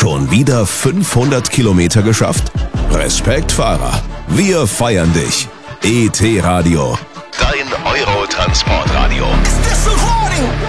Schon wieder 500 Kilometer geschafft? Respekt, Fahrer. Wir feiern dich. ET Radio. Dein Euro-Transportradio.